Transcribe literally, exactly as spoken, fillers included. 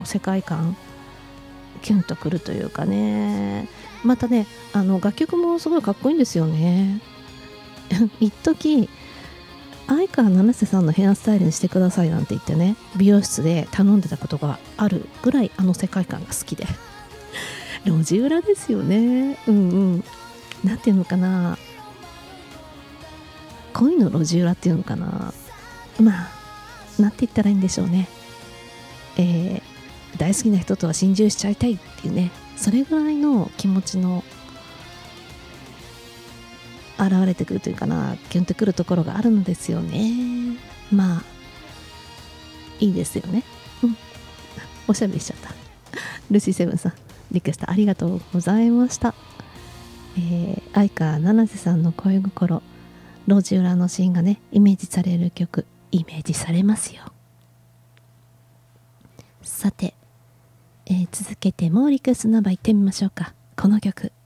世界観キュンとくるというかね。またね、あの楽曲もすごいかっこいいんですよね。一時相川七瀬さんのヘアスタイルにしてくださいなんて言ってね、美容室で頼んでたことがあるぐらいあの世界観が好きで路地裏ですよね。うんうん。なんていうのかな、恋の路地裏っていうのかな、まあなんて言ったらいいんでしょうね。えー、大好きな人とは心中しちゃいたいっていうね、それぐらいの気持ちの現れてくるというかな、キュンとくるところがあるのですよね。まあいいですよね。うん、おしゃべりしちゃった。ルシーセブンさん、リクエストありがとうございました。えー、相川七瀬さんの恋心、路地裏のシーンがねイメージされる曲、イメージされますよ。さて、えー、続けてもうリクエストナンバーいってみましょうか。この曲